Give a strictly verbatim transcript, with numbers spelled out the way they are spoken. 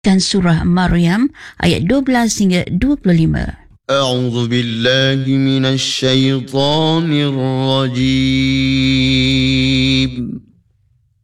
Dan surah Maryam ayat dua belas hingga dua puluh lima. أعوذ بالله من الشيطان الرجيم